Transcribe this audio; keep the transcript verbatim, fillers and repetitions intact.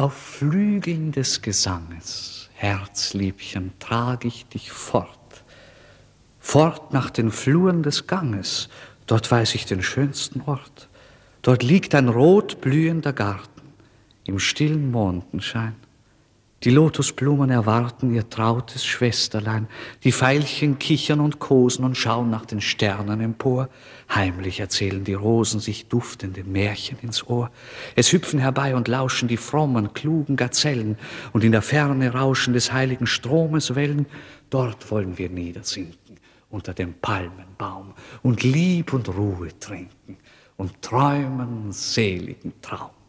Auf Flügeln des Gesanges, Herzliebchen, trag ich dich fort, fort nach den Fluren des Ganges, dort weiß ich den schönsten Ort. Dort liegt ein rot blühender Garten im stillen Mondenschein. Die Lotusblumen erwarten ihr trautes Schwesterlein, die Veilchen kichern und kosen und schauen nach den Sternen empor. Heimlich erzählen die Rosen sich duftende Märchen ins Ohr. Es hüpfen herbei und lauschen die frommen, klugen Gazellen, und in der Ferne rauschen des heiligen Stromes Wellen. Dort wollen wir niedersinken unter dem Palmenbaum und Lieb und Ruhe trinken und träumen seligen Traum.